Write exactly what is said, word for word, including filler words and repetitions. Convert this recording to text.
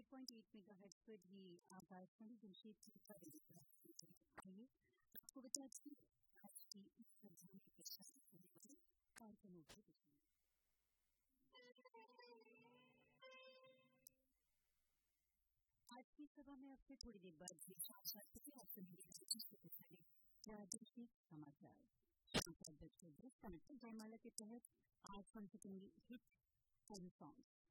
Point आठ megahertz पर ही आकाशवाणी जमशेदपुर का आइए आपको बताती हूँ आज की इस सभा में प्रसारित होने वाले कार्यक्रमों के विषय में। आज की सभा में आपसे थोड़ी देर बाद भी साथ ही आप सुनेंगे राजनीतिक समाचार। शाम सात बजकर दस मिनट पर जयमाला के तहत आज सुन सकेंगे हिट फिल्म सॉन्ग।